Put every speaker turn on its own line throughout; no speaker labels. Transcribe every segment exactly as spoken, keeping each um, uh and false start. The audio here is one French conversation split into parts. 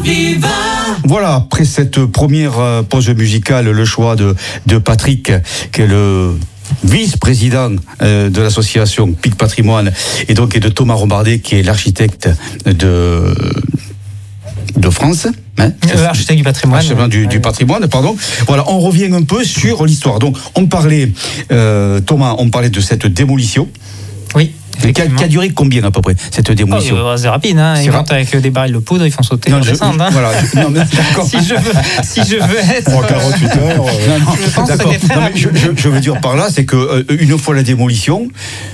Aviva.
Voilà, après cette première pause musicale, le choix de, de Patrick, qui est le vice-président euh, de l'association Pic Patrimoine, et donc et de Thomas Rombardet, qui est l'architecte de, de France. Hein,
euh, architecte du patrimoine.
Architecte du, du patrimoine, pardon. Voilà, on revient un peu sur l'histoire. Donc, on parlait, euh, Thomas, on parlait de cette démolition.
Oui.
Qui a, qui a duré combien à peu près cette démolition?
Oh, c'est rapide, hein. Ils rentrent avec des barils de poudre, ils font sauter
non,
et
je,
descendre. Hein.
Voilà. Non, mais
si je veux, si je veux être.
En quarante-huit heures.
Euh, non, non,
je pense
d'accord.
que c'est très
non, mais je, je, je veux dire par là, c'est que euh, une fois la démolition,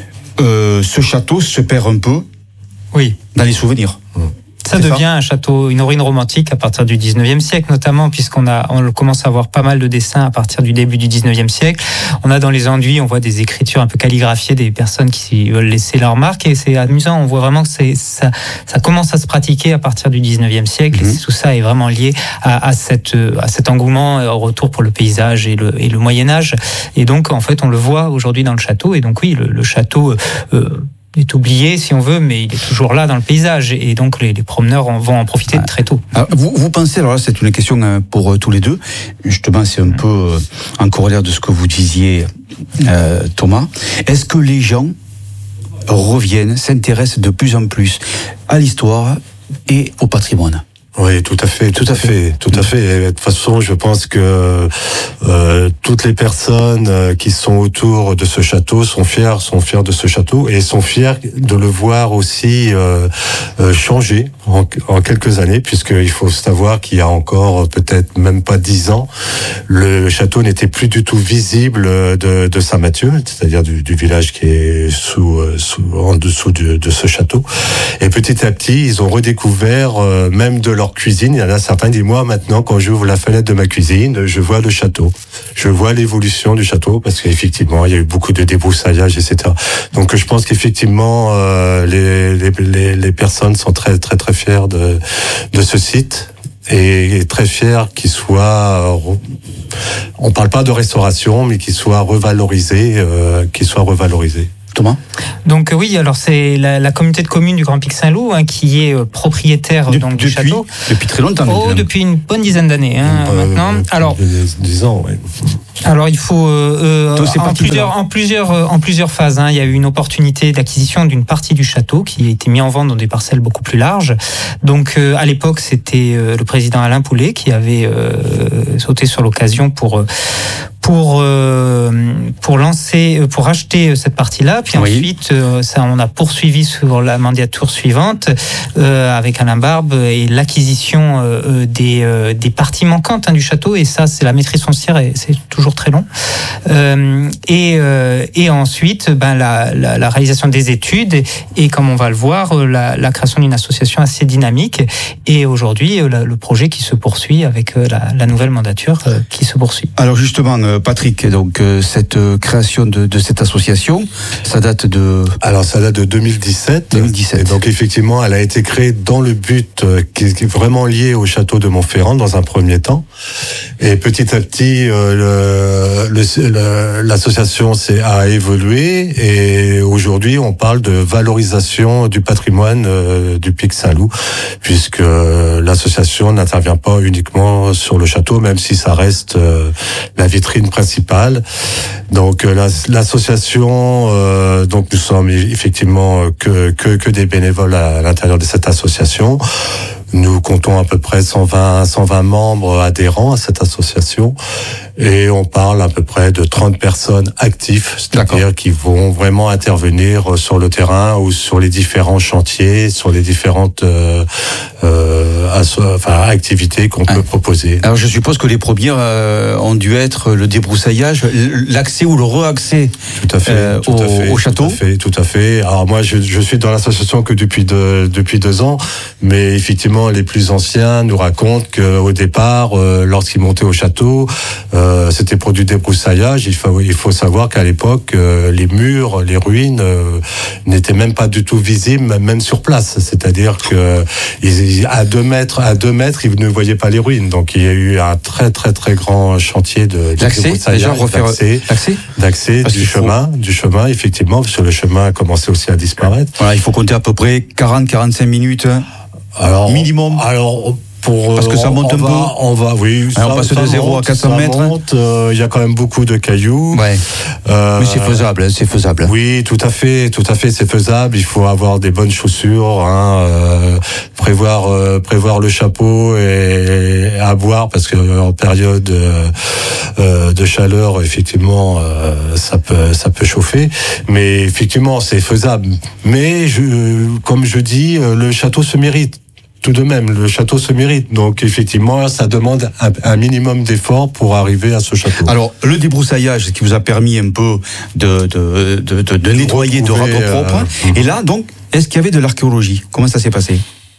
euh, ce château se perd un peu.
Oui.
Dans les souvenirs.
Mmh. Ça
c'est
devient
ça.
un château, une ruine romantique à partir du dix-neuvième siècle, notamment puisqu'on a, on commence à avoir pas mal de dessins à partir du début du dix-neuvième siècle. On a dans les enduits, on voit des écritures un peu calligraphiées des personnes qui veulent laisser leur marque, et c'est amusant. On voit vraiment que c'est, ça, ça commence à se pratiquer à partir du dix-neuvième siècle. Mmh. Et tout ça est vraiment lié à, à cette, à cet engouement au retour pour le paysage et le, et le Moyen Âge. Et donc, en fait, on le voit aujourd'hui dans le château. Et donc, oui, le, le château, euh, est oublié si on veut, mais il est toujours là dans le paysage, et donc les, les promeneurs en, vont en profiter ah. très tôt.
Alors, vous, vous pensez, alors là c'est une question pour euh, tous les deux, justement c'est un peu euh, en corollaire de ce que vous disiez euh, Thomas, est-ce que les gens reviennent, s'intéressent de plus en plus à l'histoire et au patrimoine?
Oui, tout à fait, tout à fait, tout à fait. Et de toute façon, je pense que euh, toutes les personnes qui sont autour de ce château sont fiers, sont fiers de ce château, et sont fiers de le voir aussi euh, euh, changer en, en quelques années, puisqu'il faut savoir qu'il y a encore peut-être même pas dix ans, le château n'était plus du tout visible de, de Saint-Mathieu, c'est-à-dire du, du village qui est sous, sous en dessous de, de ce château. Et petit à petit, ils ont redécouvert euh, même de leur cuisine, il y en a certains qui disent, moi maintenant quand j'ouvre la fenêtre de ma cuisine, je vois le château, je vois l'évolution du château, parce qu'effectivement il y a eu beaucoup de débroussaillage, et cetera. Donc je pense qu'effectivement euh, les, les, les, les personnes sont très très très fières de, de ce site, et très fiers qu'il soit, on parle pas de restauration, mais qu'il soit revalorisé, euh, qu'il soit revalorisé.
Thomas ?
Donc oui, alors c'est la, la communauté de communes du Grand Pic Saint-Loup hein, qui est euh, propriétaire
de,
donc,
depuis,
du château.
Depuis très longtemps.
Oh, depuis une bonne dizaine d'années hein,
euh,
maintenant. Alors,
dix ans, oui.
Alors il faut euh, euh, en, plusieurs, en plusieurs en plusieurs phases. Hein, il y a eu une opportunité d'acquisition d'une partie du château qui a été mis en vente dans des parcelles beaucoup plus larges. Donc euh, à l'époque c'était euh, le président Alain Poulet qui avait euh, sauté sur l'occasion pour euh, pour euh, pour lancer pour acheter cette partie-là. Puis oui. ensuite euh, ça on a poursuivi sur la mandature suivante euh, avec Alain Barbe et l'acquisition euh, des euh, des parties manquantes hein, du château, et ça c'est la maîtrise foncière et c'est toujours très long. Euh, et, euh, et ensuite, ben, la, la, la réalisation des études et, et comme on va le voir, la, la création d'une association assez dynamique. Et aujourd'hui, la, le projet qui se poursuit avec la, la nouvelle mandature euh, qui se poursuit.
Alors justement, Patrick, donc cette création de, de cette association, ça date de...
Alors ça date de deux mille dix-sept.
deux mille dix-sept.
Et donc effectivement, elle a été créée dans le but qui est vraiment lié au château de Montferrand dans un premier temps. Et petit à petit, euh, le, le, le, l'association s'est, a évolué, et aujourd'hui on parle de valorisation du patrimoine euh, du Pic Saint-Loup, puisque euh, l'association n'intervient pas uniquement sur le château, même si ça reste euh, la vitrine principale. Donc euh, la, l'association, euh, donc nous sommes effectivement que que, que des bénévoles à, à l'intérieur de cette association. Nous comptons à peu près cent vingt, cent vingt membres adhérents à cette association, et on parle à peu près de trente personnes actives, c'est-à-dire D'accord. qui vont vraiment intervenir sur le terrain ou sur les différents chantiers, sur les différentes euh, euh, asso- enfin, activités qu'on ah. peut proposer.
Alors je suppose que les premières euh, ont dû être le débroussaillage, l'accès ou le re-accès
tout à fait,
euh,
tout
au,
à fait,
au château.
Tout à fait, tout à fait. Alors moi, je, je suis dans l'association que depuis deux, depuis deux ans, mais effectivement, les plus anciens nous racontent qu'au départ, euh, lorsqu'ils montaient au château, euh, c'était pour du débroussaillage. Il faut, il faut savoir qu'à l'époque, euh, les murs, les ruines euh, n'étaient même pas du tout visibles, même sur place. C'est-à-dire que ils, à deux mètres, à deux mètres, ils ne voyaient pas les ruines. Donc il y a eu un très très très grand chantier de, de débroussaillage,
déjà refaire
d'accès,
l'accès,
d'accès du chemin, faut... du chemin, effectivement, parce que le chemin a commencé aussi à disparaître.
Voilà, il faut compter à peu près quarante à quarante-cinq minutes.
Alors,
minimum.
Alors, pour
parce que ça monte
on
un
va,
peu.
On va, oui.
Alors,
ça,
on passe
ça
de zéro à quatre cents mètres.
Il euh, y a quand même beaucoup de cailloux.
Ouais.
Euh,
Mais c'est faisable, c'est faisable.
Oui, tout à fait, tout à fait, c'est faisable. Il faut avoir des bonnes chaussures, hein, euh, prévoir, euh, prévoir le chapeau et à boire parce que en période euh, de chaleur, effectivement, euh, ça peut, ça peut chauffer. Mais effectivement, c'est faisable. Mais je, comme je dis, le château se mérite. Tout de même, le château se mérite. Donc, effectivement, ça demande un, un minimum d'efforts pour arriver à ce château.
Alors, le débroussaillage, ce qui vous a permis un peu de, de, de, de, de nettoyer, de rendre propre. Euh, Et là, donc, est-ce qu'il y avait de l'archéologie? Comment ça s'est passé?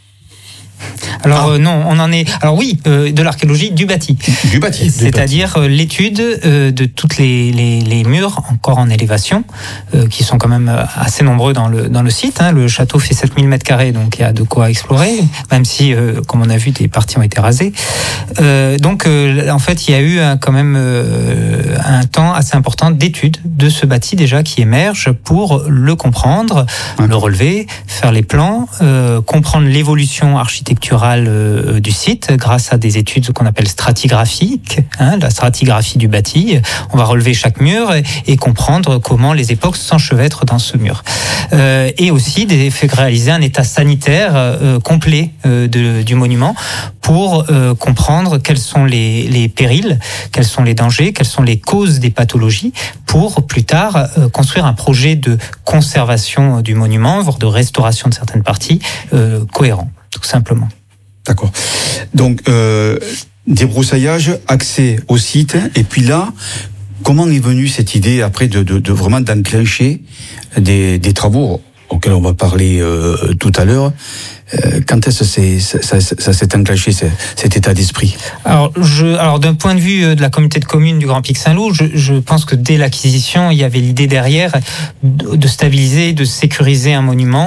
Alors ah. euh, non, on en est. Alors oui, euh, de l'archéologie du bâti.
Du bâti.
C'est-à-dire euh, l'étude euh, de toutes les, les, les murs encore en élévation, euh, qui sont quand même assez nombreux dans le dans le site. Hein. Le château fait sept mille mètres carrés, donc il y a de quoi explorer. Même si, euh, comme on a vu, des parties ont été rasées. Euh, donc euh, en fait, il y a eu un, quand même euh, un temps assez important d'étude de ce bâti déjà qui émerge pour le comprendre, ouais. le relever, faire les plans, euh, comprendre l'évolution architecturale du site grâce à des études qu'on appelle stratigraphiques, hein, la stratigraphie du bâti. On va relever chaque mur et, et comprendre comment les époques s'enchevêtrent dans ce mur. Euh, et aussi des, réaliser un état sanitaire euh, complet euh, de, du monument pour euh, comprendre quels sont les, les périls, quels sont les dangers, quelles sont les causes des pathologies pour plus tard euh, construire un projet de conservation du monument, voire de restauration de certaines parties euh, cohérent, tout simplement.
D'accord. Donc, euh, débroussaillage, accès au site, et puis là, comment est venue cette idée après de, de, de vraiment d'enclencher des, des travaux auxquels on va parler euh, tout à l'heure? Quand est-ce que ça, ça, ça s'est enclenché, cet état d'esprit?
Alors, je, alors d'un point de vue de la communauté de communes du Grand Pic Saint-Loup, je, je pense que dès l'acquisition, il y avait l'idée derrière de stabiliser, de sécuriser un monument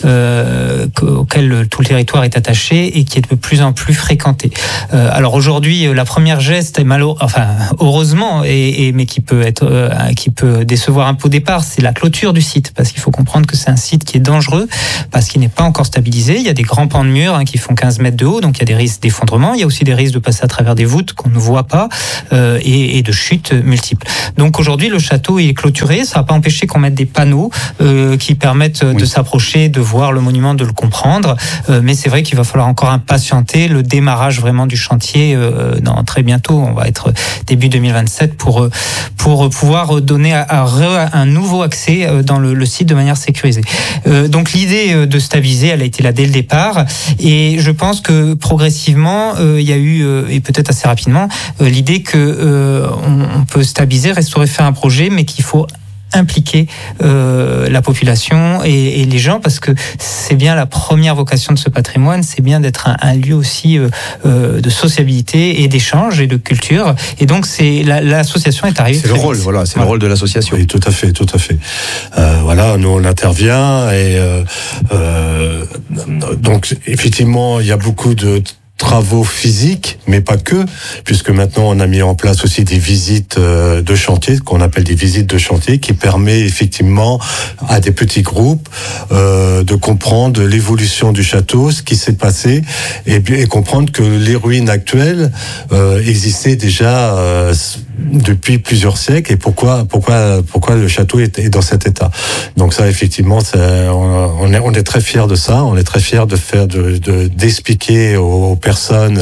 euh, auquel tout le territoire est attaché et qui est de plus en plus fréquenté. Euh, alors aujourd'hui, la première geste, est malheureux, enfin heureusement, et, et, mais qui peut être, euh, qui peut décevoir un peu au départ, c'est la clôture du site, parce qu'il faut comprendre que c'est un site qui est dangereux, parce qu'il n'est pas encore stabilisé. Il y a des grands pans de murs hein, qui font quinze mètres de haut, donc il y a des risques d'effondrement. Il y a aussi des risques de passer à travers des voûtes qu'on ne voit pas euh, et, et de chutes multiples. Donc aujourd'hui, le château est clôturé. Ça ne va pas empêcher qu'on mette des panneaux euh, qui permettent oui. de s'approcher, de voir le monument, de le comprendre. Euh, mais c'est vrai qu'il va falloir encore impatienter le démarrage vraiment du chantier euh, dans, très bientôt. On va être début deux mille vingt-sept pour, pour pouvoir donner à, à, un nouveau accès dans le, le site de manière sécurisée. Euh, donc l'idée de stabiliser, elle a été là dès le départ, et je pense que progressivement euh, il y a eu euh, et peut-être assez rapidement euh, l'idée que euh, on, on peut stabiliser, restaurer, faire un projet, mais qu'il faut impliquer euh, la population et, et les gens, parce que c'est bien la première vocation de ce patrimoine, c'est bien d'être un, un lieu aussi euh, euh, de sociabilité et d'échange et de culture. Et donc c'est la, l'association est arrivée.
C'est le rôle, vite. voilà, c'est voilà. le rôle de l'association.
Oui, tout à fait, tout à fait. Euh, voilà, nous on intervient et euh, euh, donc effectivement il y a beaucoup de travaux physiques, mais pas que, puisque maintenant on a mis en place aussi des visites de chantier, qu'on appelle des visites de chantier, qui permet effectivement à des petits groupes euh, de comprendre l'évolution du château, ce qui s'est passé, et, et comprendre que les ruines actuelles euh, existaient déjà euh, depuis plusieurs siècles, et pourquoi pourquoi pourquoi le château est, est dans cet état. Donc ça, effectivement, c'est, on est on est très fiers de ça, on est très fiers de faire de, de d'expliquer aux personnes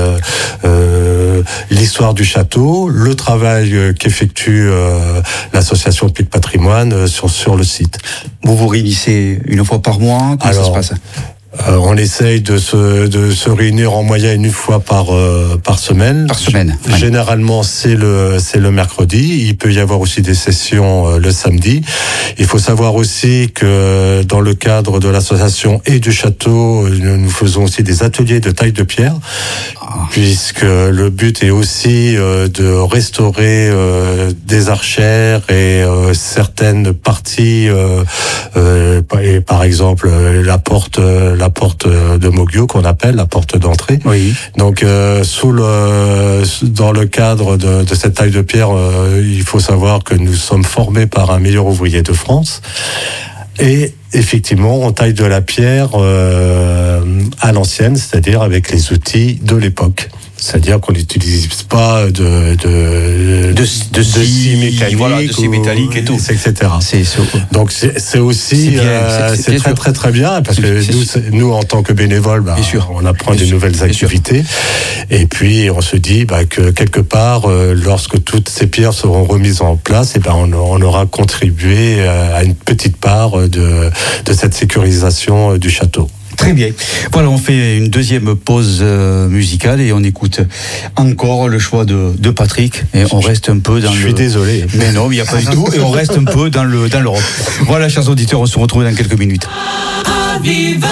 euh, l'histoire du château, le travail qu'effectue euh, l'association Pic Patrimoine euh, sur sur le site.
Vous vous réunissez une fois par mois? Comment
Alors,
ça se passe?
Euh, on essaye de se de se réunir en moyenne une fois par euh, par semaine.
Par semaine.
G- généralement, c'est le c'est le mercredi. Il peut y avoir aussi des sessions euh, le samedi. Il faut savoir aussi que dans le cadre de l'association et du château, nous faisons aussi des ateliers de taille de pierre, ah. puisque le but est aussi euh, de restaurer euh, des archères et euh, certaines parties, euh, euh, et par exemple la porte la porte de Mogio qu'on appelle la porte d'entrée.
Oui.
Donc euh, sous le dans le cadre de, de cette taille de pierre, euh, il faut savoir que nous sommes formés par un meilleur ouvrier de France. Et effectivement, on taille de la pierre euh, à l'ancienne, c'est-à-dire avec les outils de l'époque. C'est-à-dire qu'on n'utilise pas de de
de, de, de scie mécanique, voilà, de scie métallique et tout,
et cetera.
C'est, c'est,
Donc c'est, c'est aussi c'est, bien, euh, c'est, c'est, c'est très sûr. très très bien parce que c'est, nous, c'est, nous en tant que bénévoles, bah, on apprend bien des sûr. nouvelles activités sûr. et puis on se dit bah, que quelque part, euh, lorsque toutes ces pierres seront remises en place, et ben on, on aura contribué à une petite part de de cette sécurisation du château.
Très bien. Voilà, on fait une deuxième pause euh, musicale et on écoute encore le choix de, de Patrick. Et on reste un peu dans
Je
le...
suis désolé.
Mais non, il n'y a pas du tout. Et on reste un peu dans le, dans le rock. Voilà, chers auditeurs, on se retrouve dans quelques minutes.
Aviva.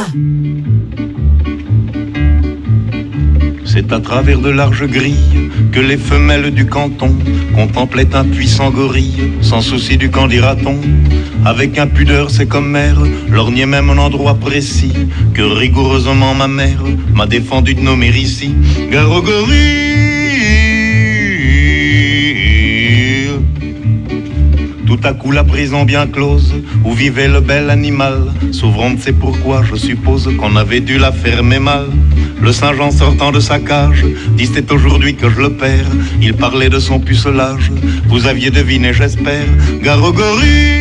C'est à travers de larges grilles que les femelles du canton contemplaient un puissant gorille, sans souci du qu'en dira-t-on. Avec impudeur, c'est comme mère, lorgnait même un endroit précis que rigoureusement ma mère m'a défendu de nommer ici. Gare au gorille. Tout à coup la prison bien close où vivait le bel animal s'ouvrant, ne sait pourquoi, je suppose qu'on avait dû la fermer mal. Le Saint-Jean sortant de sa cage dit c'est aujourd'hui que je le perds. Il parlait de son pucelage, vous aviez deviné j'espère. Gare au gorille.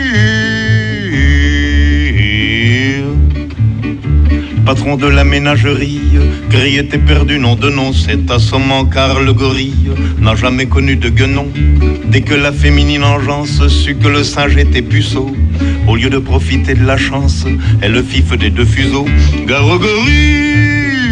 Patron de la ménagerie, gris était perdu, nom de nom, c'est assommant car le gorille n'a jamais connu de guenon. Dès que la féminine engeance sut que le singe était puceau, au lieu de profiter de la chance, elle le fif des deux fuseaux. Gare au gorille.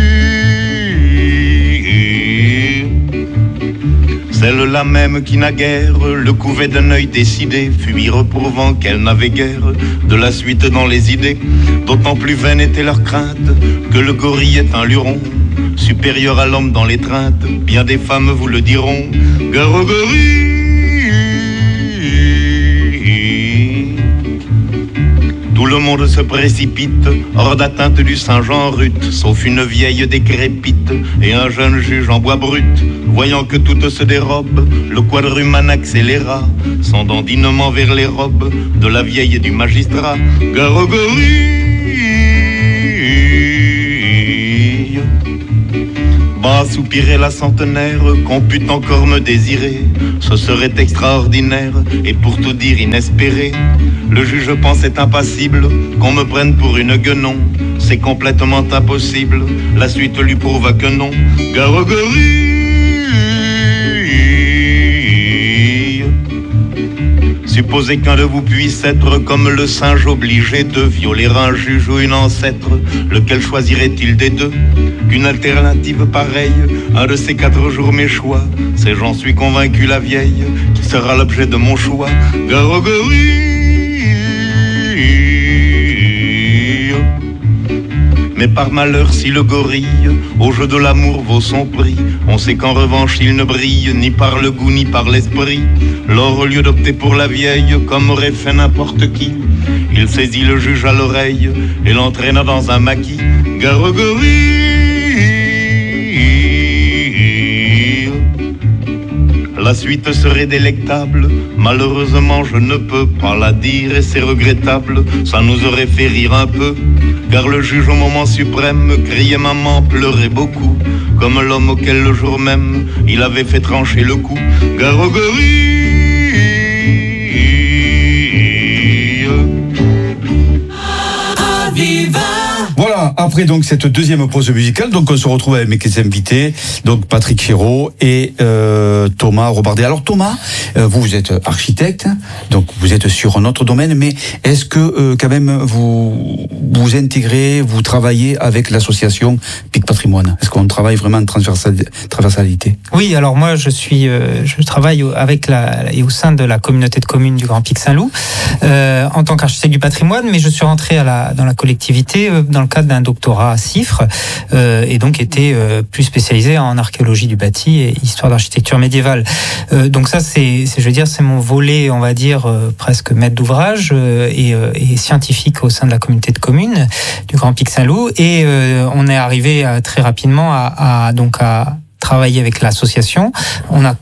Celle-là même qui naguère le couvait d'un œil décidé, fut y reprouvant qu'elle n'avait guère de la suite dans les idées. D'autant plus vaine était leur crainte que le gorille est un luron, supérieur à l'homme dans l'étreinte, bien des femmes vous le diront. Gare au gorille. Tout le monde se précipite hors d'atteinte du Saint-Jean rut, sauf une vieille décrépite et un jeune juge en bois brut. Voyant que toutes se dérobent, le quadrumane accéléra son dandinement vers les robes de la vieille et du magistrat. Gare au gorille. Bas soupirait la centenaire, qu'on pût encore me désirer, ce serait extraordinaire et pour tout dire inespéré. Le juge pensait impassible qu'on me prenne pour une guenon, c'est complètement impossible, la suite lui prouva que non. Gare au gorille. Supposez qu'un de vous puisse être comme le singe obligé de violer un juge ou une ancêtre, lequel choisirait-il des deux? Qu'une alternative pareille, un de ces quatre jours mes choix, c'est j'en suis convaincu la vieille, qui sera l'objet de mon choix. Gare au gorille. Mais par malheur si le gorille au jeu de l'amour vaut son prix, on sait qu'en revanche il ne brille ni par le goût ni par l'esprit. Lors au lieu d'opter pour la vieille comme aurait fait n'importe qui, il saisit le juge à l'oreille et l'entraîna dans un maquis. Gare au gorille. La suite serait délectable, malheureusement je ne peux pas la dire et c'est regrettable, ça nous aurait fait rire un peu, car le juge au moment suprême criait maman, pleurait beaucoup, comme l'homme auquel le jour même il avait fait trancher le cou. Gare au gorille.
Voilà, après donc cette deuxième pause musicale, donc on se retrouve avec mes invités, donc Patrick Chéreau et euh, Thomas Robardet. Alors Thomas, euh, vous, vous êtes architecte, donc vous êtes sur un autre domaine, mais est-ce que euh, quand même vous vous intégrez, vous travaillez avec l'association Pic Patrimoine? Est-ce qu'on travaille vraiment en transversalité?
Oui, alors moi je suis, euh, je travaille avec la et au sein de la communauté de communes du Grand Pic Saint-Loup euh, en tant qu'architecte du patrimoine, mais je suis rentré à la dans la collectivité euh, dans le cadre d'un doctorat à CIFRE euh, et donc était euh, plus spécialisé en archéologie du bâti et histoire d'architecture médiévale. Euh, donc ça c'est, c'est, je veux dire, c'est mon volet, on va dire euh, presque maître d'ouvrage euh, et, euh, et scientifique au sein de la communauté de communes du Grand Pic Saint-Loup. Et euh, on est arrivé à, très rapidement à, à donc à travailler avec l'association. On a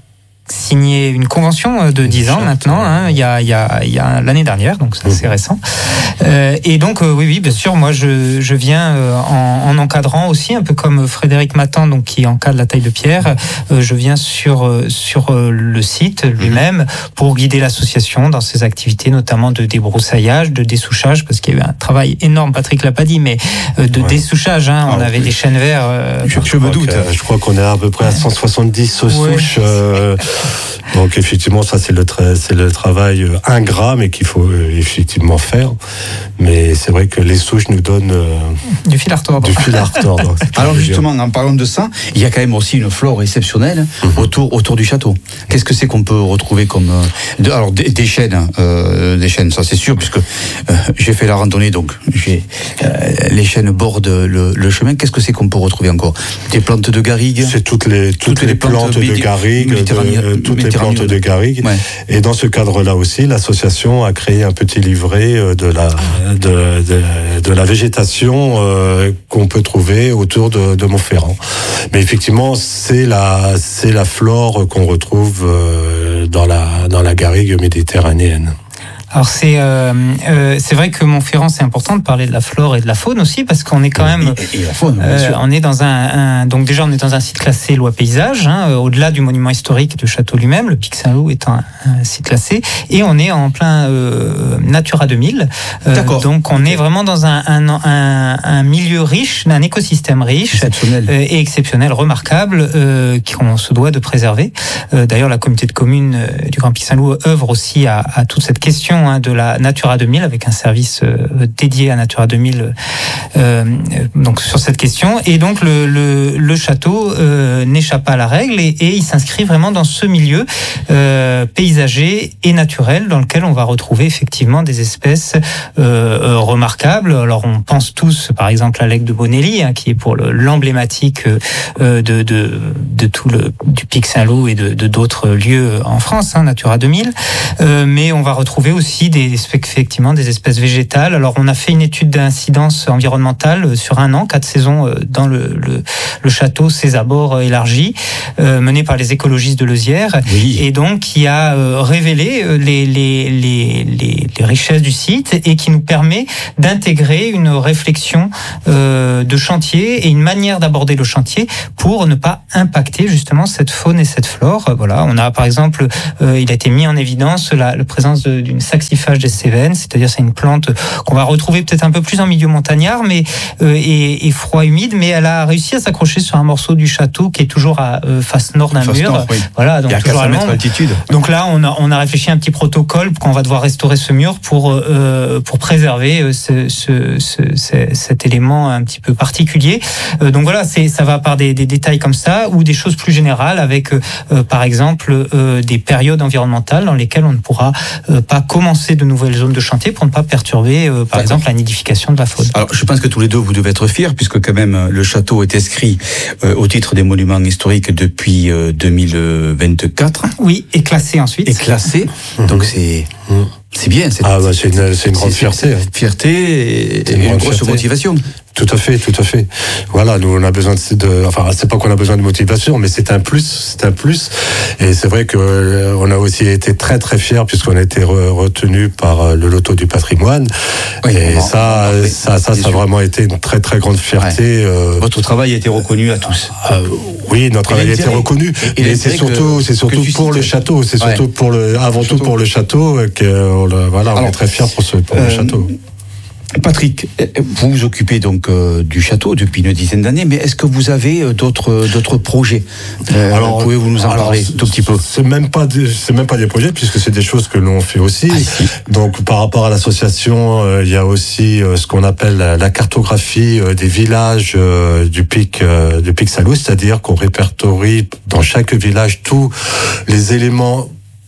signé une convention de dix ans maintenant, hein, il y a, il y a, il y a l'année dernière, donc c'est assez récent. Euh, et donc, euh, oui, oui, bien sûr, moi, je, je viens euh, en, en encadrant aussi, un peu comme Frédéric Matan, donc qui encadre la taille de pierre. Euh, je viens sur sur le site lui-même pour guider l'association dans ses activités, notamment de débroussaillage, de dessouchage, parce qu'il y a eu un travail énorme. Patrick l'a pas dit, mais euh, de ouais. dessouchage. Hein, on ah, avait oui. des chênes verts. Euh,
je, je me doute. Que, je crois qu'on est à peu près à cent soixante-dix ouais. souches. Euh, Donc effectivement, ça c'est le tra- c'est le travail ingrat, mais qu'il faut euh, effectivement faire. Mais c'est vrai que les souches nous donnent euh,
du fil à retordre.
Du fil à retordre.
Alors justement, en parlant de ça, il y a quand même aussi une flore exceptionnelle mm-hmm. autour autour du château. Qu'est-ce que c'est qu'on peut retrouver comme euh, de, alors des, des chênes, euh, des chênes, ça c'est sûr, puisque euh, j'ai fait la randonnée, donc j'ai euh, les chênes bordent le, le chemin. Qu'est-ce que c'est qu'on peut retrouver encore? Des plantes de garrigue.
C'est toutes les toutes, toutes les, les plantes, plantes de garrigue, de, euh, toutes les plantes de garrigue. Ouais. Et dans ce cadre-là aussi, l'association a créé un petit livret de la de de, de la végétation euh, qu'on peut trouver autour de, de Montferrand. Mais effectivement, c'est la c'est la flore qu'on retrouve euh, dans la dans la garrigue méditerranéenne.
Alors c'est euh, euh, c'est vrai que Montferrand, c'est important de parler de la flore et de la faune aussi, parce qu'on est quand même
et, et la faune, bien
euh,
sûr.
on est dans un, un donc déjà on est dans un site classé loi paysage, hein, au-delà du monument historique du château lui-même, le Pic Saint-Loup est un, un site classé, et on est en plein euh, Natura deux mille. Euh, D'accord. Donc on okay. est vraiment dans un, un, un, un milieu riche, un écosystème riche
exceptionnel.
Euh, et exceptionnel, remarquable, euh, qu'on se doit de préserver. Euh, d'ailleurs, la communauté de communes euh, du Grand Pic Saint-Loup œuvre aussi à, à toute cette question de la Natura deux mille, avec un service euh, dédié à Natura deux mille euh, donc sur cette question. Et donc le, le, le château euh, n'échappe pas à la règle et, et il s'inscrit vraiment dans ce milieu euh, paysager et naturel dans lequel on va retrouver effectivement des espèces euh, remarquables. Alors on pense tous par exemple à l'aigle de Bonelli, hein, qui est pour le, l'emblématique euh, de, de, de tout le du Pic Saint-Loup et de, de d'autres lieux en France, hein, Natura deux mille. Euh, mais on va retrouver aussi des, effectivement des espèces végétales. Alors on a fait une étude d'incidence environnementale sur un an, quatre saisons dans le, le, le château, ses abords élargis, euh, menée par les écologistes de Leuzière, oui. et donc qui a euh, révélé les, les, les, les, les richesses du site et qui nous permet d'intégrer une réflexion euh, de chantier et une manière d'aborder le chantier pour ne pas impacter justement cette faune et cette flore. Voilà, on a par exemple, euh, il a été mis en évidence la, la présence de, d'une saxifrage des Cévennes, c'est-à-dire c'est une plante qu'on va retrouver peut-être un peu plus en milieu montagnard, mais euh, et, et froid humide, mais elle a réussi à s'accrocher sur un morceau du château qui est toujours à euh, face nord d'un face mur. Nord, oui. Voilà, donc toujours à mètres d'altitude. Donc là, on a on a réfléchi à un petit protocole qu'on va devoir restaurer ce mur pour euh, pour préserver ce, ce, ce, ce cet élément un petit peu particulier. Euh, donc voilà, c'est ça va par des, des détails comme ça ou des choses plus générales avec euh, par exemple euh, des périodes environnementales dans lesquelles on ne pourra euh, pas commencer de nouvelles zones de chantier pour ne pas perturber, euh, par D'accord. exemple, la nidification de la faune.
Alors, je pense que tous les deux, vous devez être fiers, puisque quand même, le château est inscrit euh, au titre des monuments historiques depuis euh, deux mille vingt-quatre.
Oui, et classé ensuite.
Et classé, mmh. donc c'est... Mmh. C'est bien. C'est,
ah bah c'est une, c'est une grande fierté. Hein.
Fierté et, une, et une grosse fierté. Motivation.
Tout à fait, tout à fait. Voilà, nous on a besoin de, de, enfin c'est pas qu'on a besoin de motivation, mais c'est un plus, c'est un plus. Et c'est vrai que euh, on a aussi été très très fiers puisqu'on a été re, retenu par le Loto du patrimoine. Oui, et ça, ça, ça, ça, ça a vraiment été une très très grande fierté. Ouais. Euh,
Votre travail a été reconnu à tous.
Euh, oui, notre travail a été reconnu. Et, et c'est surtout, que, c'est surtout pour le château. C'est surtout ouais. pour le, avant tout pour le château que voilà, on Alors, est très fiers pour ce pour euh, le château.
Patrick, vous vous occupez donc euh, du château depuis une dizaine d'années, mais est-ce que vous avez euh, d'autres d'autres projets euh, Alors, pouvez-vous nous en alors, parler tout petit peu?
C'est même pas des, c'est même pas des projets puisque c'est des choses que l'on fait aussi. Ah, si. Donc par rapport à l'association, euh, il y a aussi euh, ce qu'on appelle la, la cartographie euh, des villages euh, du pic euh, du Pic Saint-Loup, c'est-à-dire qu'on répertorie dans chaque village tous les éléments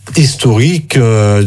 historiques euh,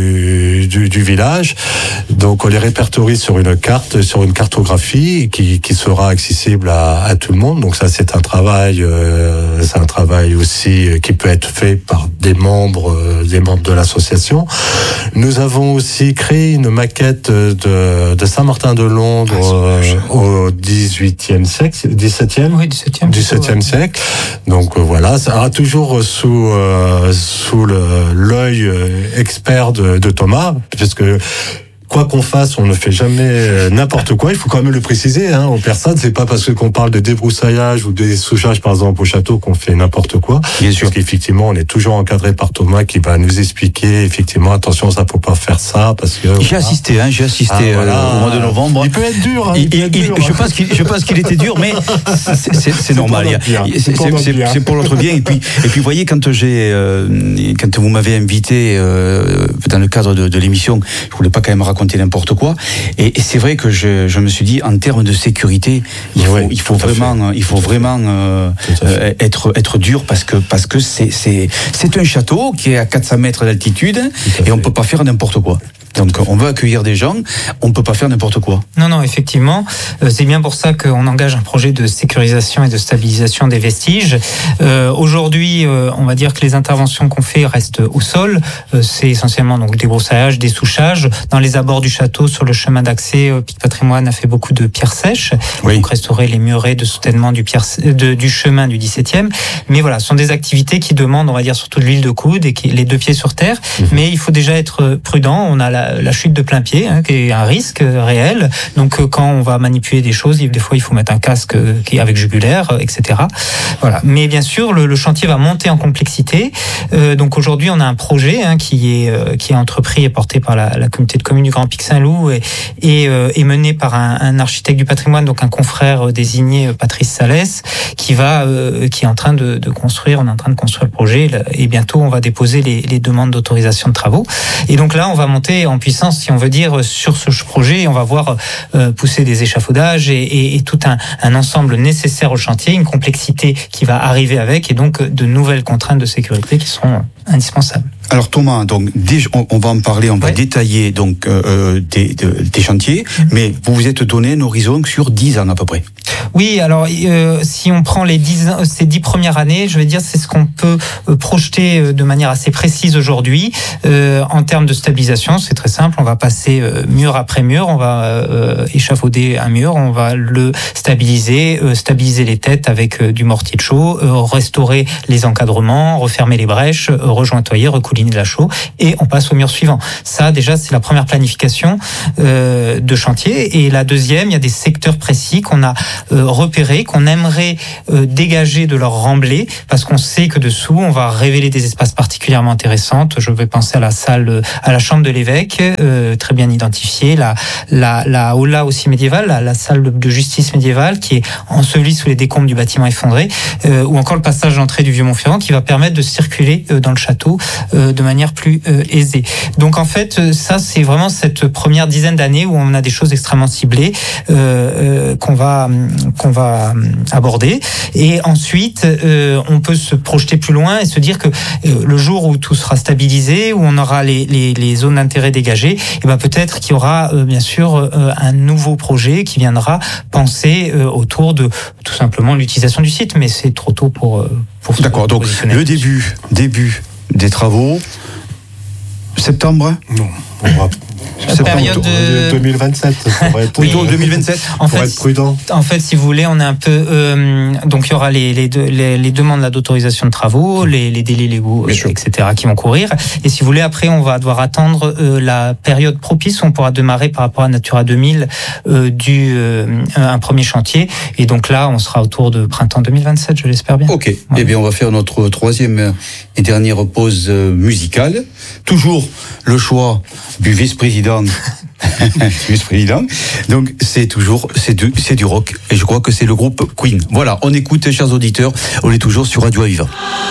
du, du, du village. Donc on les répertorie sur une carte, sur une cartographie qui, qui sera accessible à, à tout le monde. Donc ça c'est un travail, euh, c'est un travail aussi qui peut être fait par des membres, euh, des membres de l'association. Nous avons aussi créé une maquette de, de Saint-Martin-de-Londres ah, euh, au dix-huitième siècle, dix-septième,
oui, dix-septième,
dix-septième ouais. siècle. Donc euh, voilà, ça sera toujours sous euh, sous le, l'œil expert de, de Thomas, puisque quoi qu'on fasse, on ne fait jamais n'importe quoi. Il faut quand même le préciser hein, aux personnes. C'est pas parce qu'on parle de débroussaillage ou de dessouchage, par exemple, au château qu'on fait n'importe quoi.
Bien sûr.
Parce qu'effectivement, on est toujours encadré par Thomas qui va nous expliquer, effectivement, attention, ça faut pas faire ça parce que.
J'ai voilà. assisté, hein, j'ai assisté ah, voilà. euh, au mois de novembre.
Il peut être dur. Hein,
il, il,
il peut être dur
il, je pense qu'il, je pense qu'il était dur, mais c'est, c'est, c'est normal. C'est pour, c'est, c'est, c'est pour notre bien. Et puis, et puis, vous voyez, quand j'ai, euh, quand vous m'avez invité euh, dans le cadre de, de l'émission, je voulais pas quand même raconter n'importe quoi. Et c'est vrai que je, je me suis dit, en termes de sécurité, il faut, oui, il faut vraiment, il faut vraiment euh, euh, être, être dur parce que, parce que c'est, c'est, c'est un château qui est à quatre cents mètres d'altitude et on peut pas faire n'importe quoi. Donc on veut accueillir des gens, on ne peut pas faire n'importe quoi.
Non, non, effectivement, euh, c'est bien pour ça qu'on engage un projet de sécurisation et de stabilisation des vestiges. Euh, aujourd'hui, euh, on va dire que les interventions qu'on fait restent au sol. Euh, c'est essentiellement donc des broussailles, des souchages. Dans les abords du château, sur le chemin d'accès, euh, Pic Patrimoine a fait beaucoup de pierres sèches, oui. donc restaurer les murets de soutènement du, pierre, de, du chemin du dix-septième. Mais voilà, ce sont des activités qui demandent, on va dire, surtout de l'huile de coude et qui, les deux pieds sur terre. Mmh. Mais il faut déjà être prudent. On a la la chute de plein pied, hein, qui est un risque réel. Donc, euh, quand on va manipuler des choses, des fois, il faut mettre un casque euh, qui est avec jugulaire, euh, et cetera. Voilà. Mais bien sûr, le, le chantier va monter en complexité. Euh, donc, aujourd'hui, on a un projet hein, qui est euh, qui est entrepris et porté par la, la communauté de communes du Grand Pic Saint-Loup et et, euh, et mené par un, un architecte du patrimoine, donc un confrère euh, désigné, euh, Patrice Salès, qui va euh, qui est en train de, de construire. On est en train de construire le projet et bientôt, on va déposer les, les demandes d'autorisation de travaux. Et donc là, on va monter en puissance, si on veut dire, sur ce projet. On va voir euh, pousser des échafaudages et, et, et tout un, un ensemble nécessaire au chantier, une complexité qui va arriver avec, et donc de nouvelles contraintes de sécurité qui seront indispensables.
Alors Thomas, donc on, on va en parler, on va ouais. détailler donc euh, des, de, des chantiers, mmh. mais vous vous êtes donné un horizon sur dix ans à peu près.
Oui, alors euh, si on prend les dix, ces dix premières années, je vais dire c'est ce qu'on peut euh, projeter de manière assez précise aujourd'hui. Euh, en termes de stabilisation, c'est très simple, on va passer euh, mur après mur, on va euh, échafauder un mur, on va le stabiliser, euh, stabiliser les têtes avec euh, du mortier de chaux, euh, restaurer les encadrements, refermer les brèches, euh, rejointoyer, recouliner de la chaux, et on passe au mur suivant. Ça, déjà, c'est la première planification euh, de chantier. Et la deuxième, il y a des secteurs précis qu'on a euh, repérés, qu'on aimerait euh, dégager de leur remblai, parce qu'on sait que dessous, on va révéler des espaces particulièrement intéressants. Je vais penser à la salle, à la chambre de l'évêque, euh, très bien identifiée, la, la, la aula aussi médiévale, la, la salle de justice médiévale, qui est ensevelie sous les décombres du bâtiment effondré, euh, ou encore le passage d'entrée du Vieux-Montferrand, qui va permettre de circuler euh, dans le château euh, de manière plus euh, aisée. Donc en fait, ça c'est vraiment cette première dizaine d'années où on a des choses extrêmement ciblées euh, euh, qu'on va qu'on va aborder. Et ensuite, euh, on peut se projeter plus loin et se dire que euh, le jour où tout sera stabilisé, où on aura les les, les zones d'intérêt dégagées, et ben peut-être qu'il y aura euh, bien sûr euh, un nouveau projet qui viendra penser euh, autour de tout simplement l'utilisation du site. Mais c'est trop tôt pour euh, pour.
D'accord. Donc le début début des travaux. Septembre ?
Non, on va...
La période de
deux mille vingt-sept, ça va être,
plutôt deux mille vingt-sept.
En
pour
fait,
être prudent.
En fait, si vous voulez, on est un peu euh, donc il y aura les les, les les demandes là, d'autorisation de travaux, les les délais légaux, euh, et cetera qui vont courir. Et si vous voulez, après, on va devoir attendre euh, la période propice où on pourra démarrer par rapport à Natura deux mille euh, du euh, un premier chantier. Et donc là, on sera autour de printemps deux mille vingt-sept, je l'espère bien.
Ok. Ouais. Eh bien, on va faire notre troisième et dernière pause musicale. Toujours le choix du vice-président. vice-président. Donc c'est toujours c'est du c'est du rock et je crois que c'est le groupe Queen. Voilà, on écoute, chers auditeurs, on est toujours sur Radio Aviva.